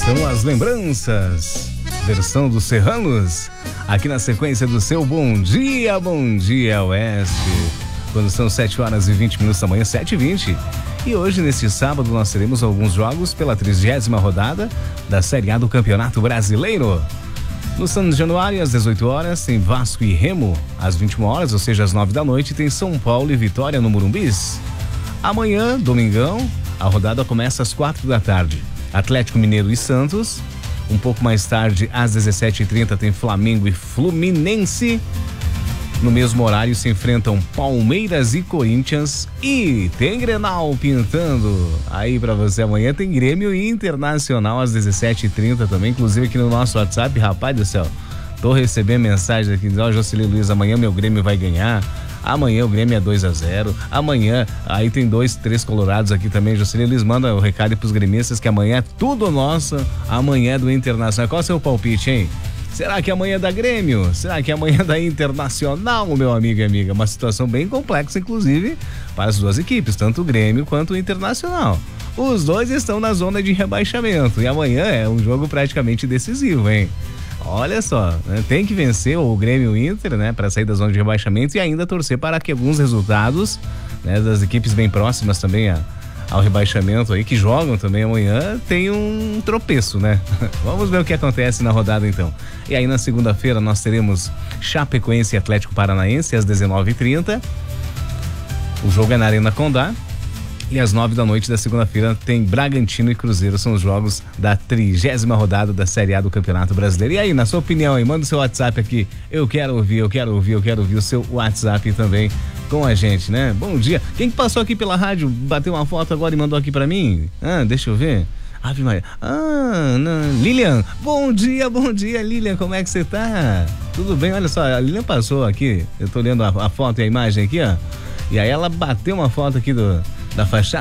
São as lembranças, versão dos Serranos, aqui na sequência do seu Bom Dia Oeste, quando são 7h20 da manhã, 7h20. E hoje, neste sábado, nós teremos alguns jogos pela 30ª rodada da Série A do Campeonato Brasileiro. No São Januário, às 18 horas, tem Vasco e Remo. Às 21 horas, ou seja, às 9 da noite, tem São Paulo e Vitória no Morumbis. Amanhã, domingão, a rodada começa às 4 da tarde. Atlético Mineiro e Santos. Um pouco mais tarde, às 17h30, tem Flamengo e Fluminense. No mesmo horário se enfrentam Palmeiras e Corinthians. E tem Grenal pintando aí pra você amanhã. Tem Grêmio e Internacional às 17h30 também. Inclusive aqui no nosso WhatsApp, rapaz do céu, tô recebendo mensagem aqui, ó, Jocely Luiz, amanhã meu Grêmio vai ganhar. Amanhã o Grêmio é 2-0. Amanhã, aí tem 2-3 colorados aqui também. Jocely Luiz manda o recado aí pros gremistas que amanhã é tudo nosso. Amanhã é do Internacional. Qual é o seu palpite, hein? Será que amanhã é da Grêmio? Será que amanhã é da Internacional, meu amigo e amiga? Uma situação bem complexa, inclusive, para as duas equipes, tanto o Grêmio quanto o Internacional. Os dois estão na zona de rebaixamento e amanhã é um jogo praticamente decisivo, hein? Olha só, né? Tem que vencer o Grêmio e o Inter, né, para sair da zona de rebaixamento e ainda torcer para que alguns resultados, né, das equipes bem próximas também ao rebaixamento aí, que jogam também amanhã, tem um tropeço, né? Vamos ver o que acontece na rodada então. E aí na segunda-feira nós teremos Chapecoense e Atlético Paranaense às 19h30. O jogo é na Arena Condá. E às 9 da noite da segunda-feira tem Bragantino e Cruzeiro, são os jogos da 30ª rodada da Série A do Campeonato Brasileiro. E aí, na sua opinião aí, manda o seu WhatsApp aqui, eu quero ouvir o seu WhatsApp também com a gente, né? Bom dia. Quem que passou aqui pela rádio, bateu uma foto agora e mandou aqui pra mim? Deixa eu ver. Ave Maria. Lilian. Bom dia, Lilian, como é que você tá? Tudo bem? Olha só, a Lilian passou aqui, eu tô lendo a foto e a imagem aqui, ó. E aí ela bateu uma foto aqui da fachada